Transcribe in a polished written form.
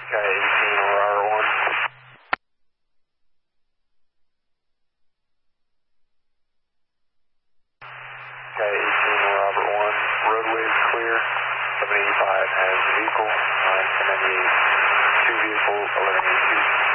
Sky 18 over R1. Sky 18 over Robert 1. Roadway is clear. 785 has a vehicle. 978. 2 vehicles, 1182.